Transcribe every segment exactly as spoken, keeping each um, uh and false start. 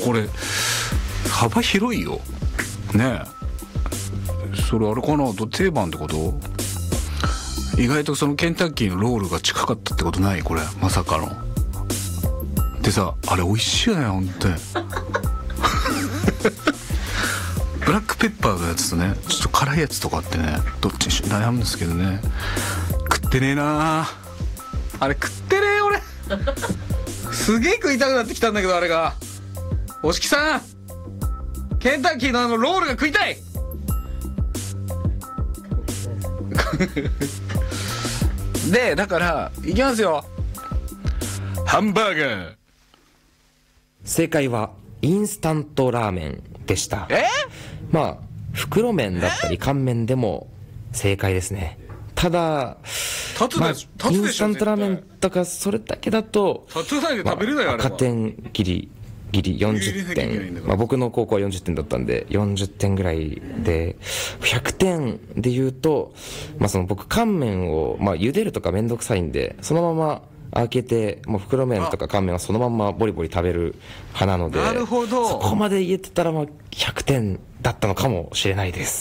これ幅広いよね。えそれあれかな、ど定番ってこと？意外とそのケンタッキーのロールが近かったってことない？これまさかの。でさ、あれ美味しいよねほんとにブラックペッパーのやつとね、ちょっと辛いやつとかあってね、どっちにし悩むんですけどね。食ってねえなあれ、食ってねえ俺すげえ食いたくなってきたんだけど、あれがおしきさん、ケンタッキーのあのロールが食いたいで、だからいきますよ、ハンバーガー。 正解はインスタントラーメンでした。 えまあ袋麺だったり乾麺でも正解ですね。ただ立つでしょ、 まあ、インスタントラーメンとかそれだけだと立たないで食べれないよ、あれは。 赤点ギリギリよんじゅってん、まあ、僕の高校はよんじゅってんだったんでよんじゅってんぐらいで、ひゃくてんで言うと、まあ、その僕乾麺を、まあ、茹でるとかめんどくさいんでそのまま開けて、もう袋麺とか乾麺はそのままボリボリ食べる派なので、 なるほど、 そこまで言えてたらまあひゃくてんだったのかもしれないです。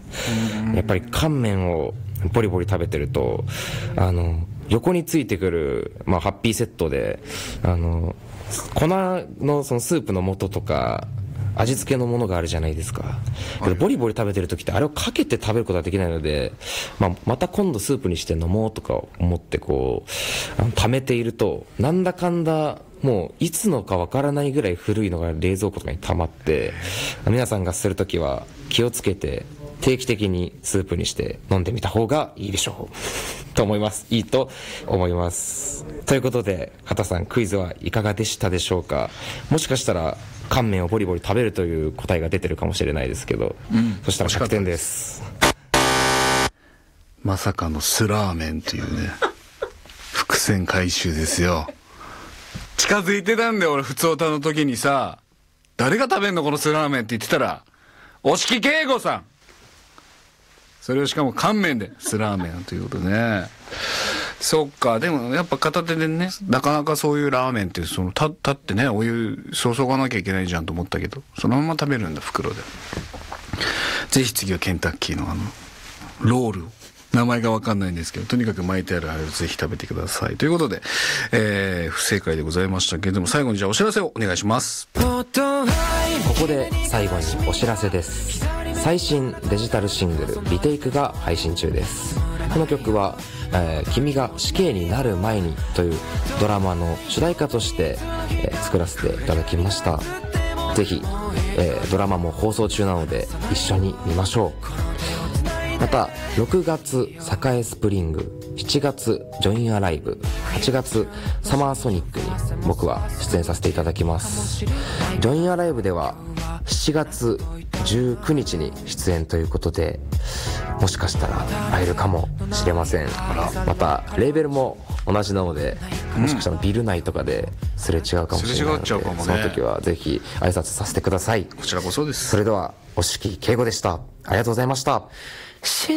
やっぱり乾麺をボリボリ食べてると、あの横についてくる、まあ、ハッピーセットであの粉のそのスープの素とか味付けのものがあるじゃないですか。けどボリボリ食べてる時ってあれをかけて食べることはできないので、まあ、また今度スープにして飲もうとか思ってこうあの貯めていると、なんだかんだもういつのかわからないぐらい古いのが冷蔵庫とかに溜まって、皆さんがするときは気をつけて定期的にスープにして飲んでみた方がいいでしょうと思います。いいと思います。ということで畑さん、クイズはいかがでしたでしょうか。もしかしたら乾麺をボリボリ食べるという答えが出てるかもしれないですけど、うん、そしたらひゃくてんです。 まさかのスラーメンというね伏線回収ですよ。近づいてたんだよ俺、普通歌の時にさ、誰が食べんのこのスラーメンって言ってたら押木圭吾さん。それをしかも乾麺でスラーメンということでね。そっか。でもやっぱ片手でね、なかなかそういうラーメンってその立立ってね、お湯注がなきゃいけないじゃんと思ったけど、そのまま食べるんだ、袋で。ぜひ次はケンタッキーのあのロールを、名前がわかんないんですけど、とにかく巻いてあるあれをぜひ食べてくださいということで、えー、不正解でございましたけれども、最後にじゃあお知らせをお願いします。 ここで最後にお知らせです。最新デジタルシングルリテイクが配信中です。この曲は、えー、君が死刑になる前にというドラマの主題歌として、えー、作らせていただきました。ぜひ、えー、ドラマも放送中なので一緒に見ましょう。またろくがつ栄スプリング、しちがつジョインアライブ、はちがつサマーソニックに僕は出演させていただきます。ジョインアライブではしちがつじゅうくにちに出演ということで、もしかしたら会えるかもしれません。またレーベルも同じなので、もしかしたらビル内とかですれ違うかもしれないので、うん、その時はぜひ挨拶させてください。 こちらこそです。 それでは押木圭吾でした。ありがとうございました。